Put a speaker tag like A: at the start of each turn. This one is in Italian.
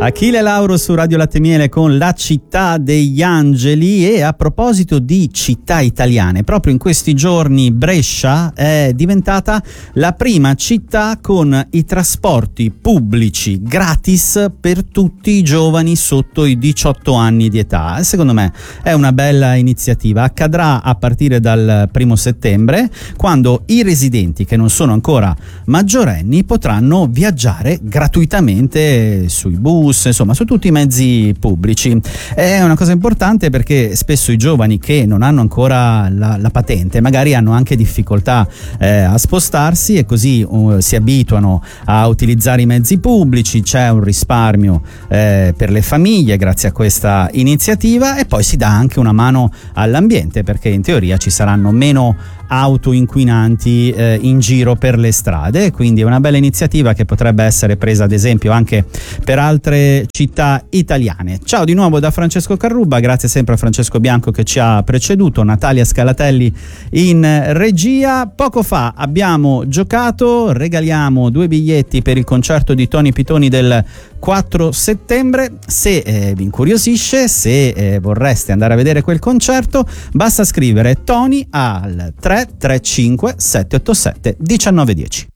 A: Achille Lauro su Radio Latte Miele con La città degli angeli. E a proposito di città italiane, proprio in questi giorni Brescia è diventata la prima città con i trasporti pubblici gratis per tutti i giovani sotto i 18 anni di età. Secondo me è una bella iniziativa. Accadrà a partire dal 1° settembre, quando i residenti che non sono ancora maggiorenni potranno viaggiare gratuitamente sui bus, insomma su tutti i mezzi pubblici. È una cosa importante perché spesso i giovani che non hanno ancora la patente magari hanno anche difficoltà a spostarsi, e così si abituano a utilizzare i mezzi pubblici. C'è un risparmio per le famiglie grazie a questa iniziativa, e poi si dà anche una mano all'ambiente, perché in teoria ci saranno meno auto inquinanti in giro per le strade. Quindi è una bella iniziativa che potrebbe essere presa ad esempio anche per altre città italiane. Ciao di nuovo da Francesco Carrubba, grazie sempre a Francesco Bianco che ci ha preceduto, Natalia Scalatelli in regia. Poco fa abbiamo giocato, regaliamo 2 biglietti per il concerto di Tony Pitoni del 4 settembre. Se vi incuriosisce, se vorreste andare a vedere quel concerto, basta scrivere Tony al 335 787 1910.